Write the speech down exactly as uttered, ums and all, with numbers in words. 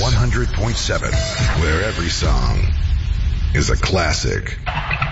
one hundred point seven, where every song is a classic.